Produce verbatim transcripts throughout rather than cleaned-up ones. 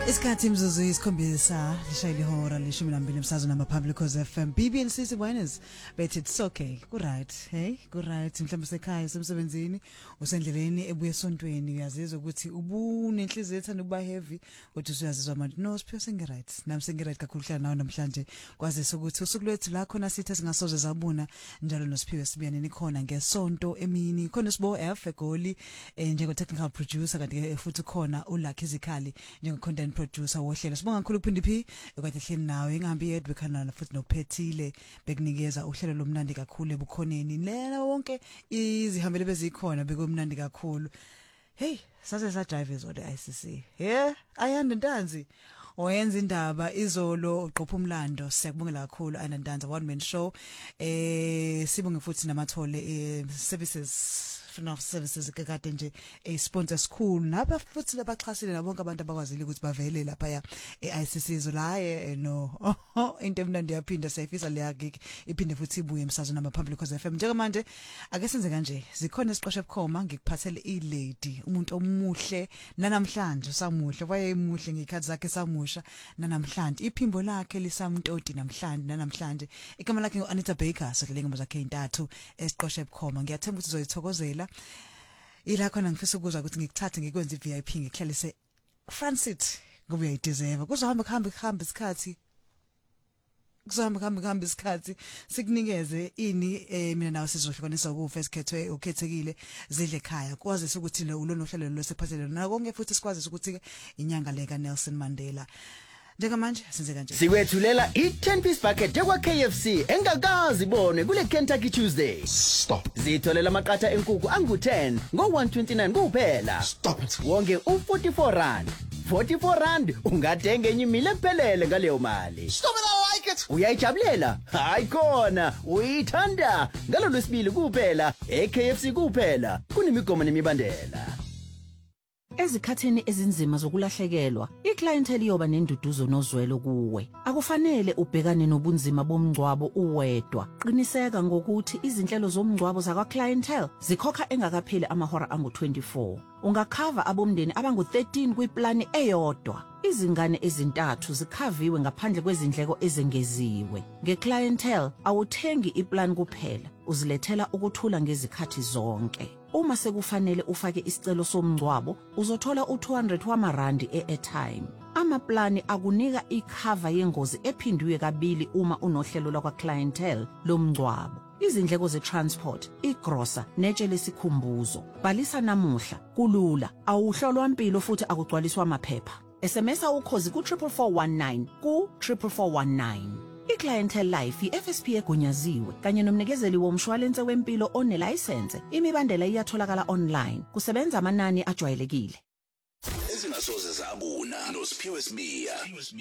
Isikhathi imzuzu isikhombisa lishayile ihora lishumi nambili emsazweni namapublic cause F M B B and C C winners but it's okay ku right hey ku right mhlawumbe sekhaya semsebenzini usendleleni ebuye esontweni uyazizwa ukuthi ubunenhliziyo ethanda ukuba heavy kodwa usuyazizwa manje no siphiwe sengi right nami sengi right kakhulu hlala nawe namhlanje kwazisa ukuthi usuku lwethu la khona sithi singasoze zabuna njalo noSiphiwe Sibiyaneni khona ngesonto emini khona sibo F egoli njengo technical producer kanti futhi khona uLucky Zikhali njengo content producer wohlelo sibonga kakhulu kuphindi phi ekade hleli nawe ingambi yedwe khana futhi nophethile bekunikeza uhlelo lomnandi kakhulu ebukhoneni lena wonke izihambele bezikhona bekumnandi kakhulu hey sase sa drive zo the I C C yeah ayanda ntanzi oyenza indaba izolo uqopha umlando siyakubongela kakhulu ayanda one man show eh sibonge futhi namathole eh services of services ekade nje a sponsor school naba futhi labaxhasile nabonke abantu abakwazile ukuthi bavele lapha ya e-I C C zolaye no into emnandi yaphinda sayifisa leya gig iphinde futhi ibuye emsazweni namapublic cause F M njengamanje ake senze kanje zikhona isiqoshe ebukhoma ngikuphathele i-lady umuntu omuhle nanamhlanje usamuhle wayemuhle ngikhathi zakhe samusha nanamhlanje iphimbo lakhe lisamntoti namhlanje nanamhlanje igama lakhe uAnita Baker sohlele ngomba zakhe intathu esiqoshe ebukhoma ngiyathemba ukuthi uzoyithokozela ila khona ngifisa ukuzwa ukuthi ngikuthathe ngikwenze i-V I P ngiklalise Francit ngoba uyayideserve kuzohamba kuhamba kuhamba isikhathi kuzohamba kuhamba kuhamba isikhathi sikunikeze ini eh mina nawe sizohlukanisa ukufa esikhethwe ukhethekile zidle ekhaya kwazi ukuthi lo ulo nohlelo losephathele na konke futhi sikwazi ukuthi inyanga leka Nelson Mandela njengamanje senze kanje sikwethulela i-ten piece bucket yakwa K F C engakazi ibone kule Kentucky Tuesday. Stop. Zitholela amaqatha enkukhu angu ten ngo one twenty-nine kuphela. Stop it. Wonke u forty-four rand. forty-four rand ungathenga enye imile ephelele ngaleyo mali. Stop it, I like it. Uyayijabulela? Hayi khona, uyithanda. Ngalo lwesibili kuphela, e-K F C kuphela. Kunemigomo nemibandela. Ezikhathini ezinzima zokulahlekelwa, iclientele iyoba nenduduzo nozwelo kuwe. Akufanele ubhekane nobunzima bomngcwabo uwedwa. Qiniseka ngokuthi izinhlelo zomngcwabo zakwa clientele zikhokha engakapheli amahora angu twenty-four. Ungakhava abomndeni abangu thirteen kwiplani eyodwa. Izingane ezintathu zikhaviwe ngaphandle kwezindleko ezengeziwe. Ngeclientele awuthengi iplan kuphela, uzilethela ukuthula ngezikhathi zonke. Uma sekufanele ufake isicelo somngcwabo, uzothola u two hundred wamarandi e-airtime. Amaplani akunika ikhava yengozi ephindwe kabili uma unohlelo lakwa clientele lomngcwabo. Izindleko ze-transport, igrosa, netshe lesikhumbuzo. Bhalisa namuhla, kulula, awuhlolwa impilo futhi akugcwaliswa amaphepha. S M S ukhozi ku triple four one nine ku triple four one nine. I-Clientele Life i-F S P egunyaziwe kanye nomnikezeli womshwalense wempilo onelicense. Imibandela iyatholakala online. Kusebenza amanani ajwayelekile. Ezingasoze zabuna noSiphiwe Sibiya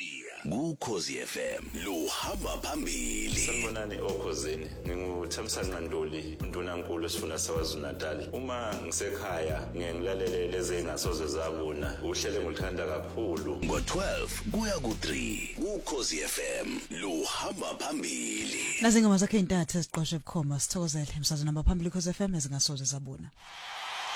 kuKhosi F M lo hamba phambili. Sanibonani okhosini, nginguthamsanqa Nduli, undunankulu sifuna sawaZulu Natal. Uma ngisekhaya ngiyalalele lezi engasoze zabuna uhlele ngilithanda kakhulu. Ngo twelve kuya ku three kuKhosi F M lo hamba phambili. Nazi ngoma zakhe intathu esiqoshe ebukhoma sithokozele emsazweni namapublic cause F M ezingasoze zabuna.